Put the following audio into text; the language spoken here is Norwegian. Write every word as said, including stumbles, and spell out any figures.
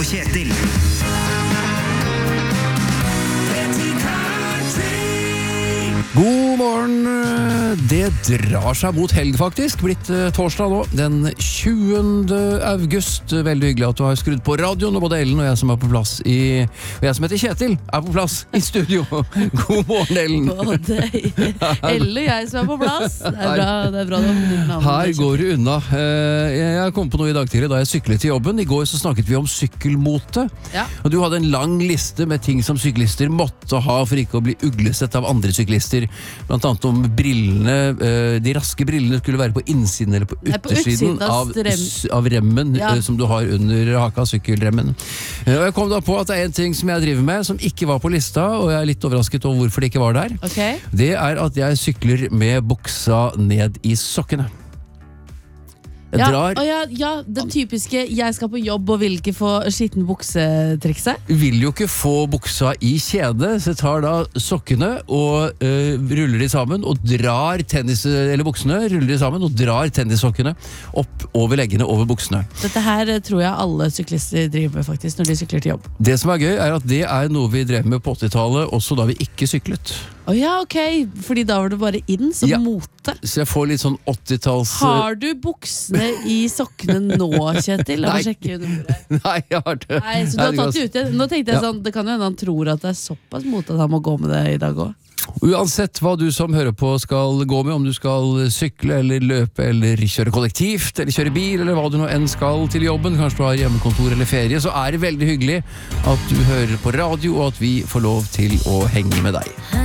Kjetil. God morgen, det drar seg mot helg faktisk, blitt uh, torsdag nå, den tjuende august. Veldig hyggelig at du har skrudd på radioen, og både Ellen og jeg som er på plass i, og jeg som heter Kjetil, er på plass i studio. God morgen, Ellen. Både Ellen og jeg som er på plass. Det er bra, det er bra du har ditt navn. Her går det unna. Uh, jeg kom på noe i dag tidlig da jeg syklet til jobben. I går så snakket vi om sykkelmote, Ja. og du hadde en lang liste med ting som syklister måtte ha for ikke å bli uglesett av andre syklister. Blant annet om brillene, de raske brillene skulle være på innsiden eller på Nei, på utersiden utsiden av av, rem. av remmen Ja. som du har under haka, sykkelremmen. Og jeg kom da på at det er en ting som jeg driver med som ikke var på lista, og jeg er litt overrasket over hvorfor det ikke var der. Ok. Det er at jeg sykler med buksa ned i sokkene. Jeg Ja, drar og ja, ja, den typiske 'jeg skal på jobb og vil ikke få skitten bukse'-trikset. vil jo ikke få buksa i kjede, så jeg tar da sokkene og øh, ruller de sammen og drar tennis, eller buksene, ruller de sammen og drar tennissokkene opp over leggene over buksene. Dette her eh, tror jeg alle syklister driver med faktisk når de sykler til jobb. Det som er gøy er at det er noe vi drev med på åttitallet, også da vi ikke syklet. Å ja, ok, fordi da var det bare inn som Ja. mote. Så jeg får litt sånn åttitalls... Har du buksene i sokkene nå, Kjetil? La meg Nei. sjekke under bordet. Nei, jeg har det. Nei, så du har tatt det ute. Nå tenkte jeg Ja. sånn, det kan jo hende han tror at det er såpass mote at han må gå med det i dag også. Uansett hva du som hører på skal gå med, om du skal sykle eller løpe eller kjøre kollektivt eller kjøre bil eller hva du nå enn skal til jobben, kanskje du har hjemmekontor eller ferie, så er det veldig hyggelig at du hører på radio og at vi får lov til å henge med deg.